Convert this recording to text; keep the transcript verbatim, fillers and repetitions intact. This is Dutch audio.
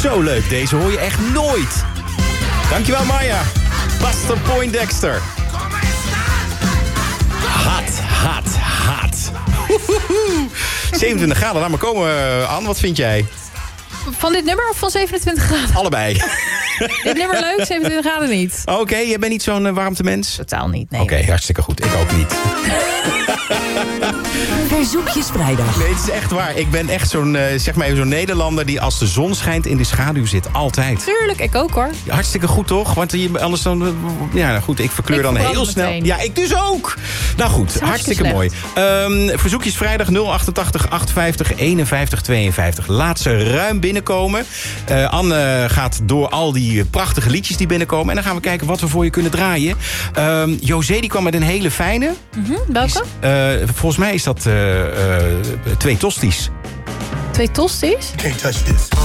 Zo leuk, deze hoor je echt nooit. Dankjewel, Maya. Buster Poindexter. Hot, hot, hot. zevenentwintig graden, laat maar komen, Anne. Wat vind jij? Van dit nummer of van zevenentwintig graden? Allebei. Dit nummer leuk, zevenentwintig graden niet. Oké, okay, jij bent niet zo'n uh, warmtemens? Totaal niet, nee. Oké, okay, hartstikke goed. Ik ook niet. Verzoekjes vrijdag. Nee, het is echt waar. Ik ben echt zo'n, uh, zeg maar even zo'n Nederlander die als de zon schijnt in de schaduw zit. Altijd. Tuurlijk, ik ook hoor. Ja, hartstikke goed toch? Want je, anders dan... Uh, ja, nou goed, ik verkleur ik dan heel snel. Meteen. Ja, ik dus ook. Nou goed, hartstikke mooi. Um, verzoekjes vrijdag nul achtentachtig achtenvijftig eenenvijftig tweeënvijftig. Laat ze ruim binnenkomen. Uh, Anne gaat door al die prachtige liedjes die binnenkomen. En dan gaan we kijken wat we voor je kunnen draaien. Um, José die kwam met een hele fijne. Mm-hmm, welke? Uh, volgens mij is dat uh, uh, twee tosties. Twee tosties? Can't touch this.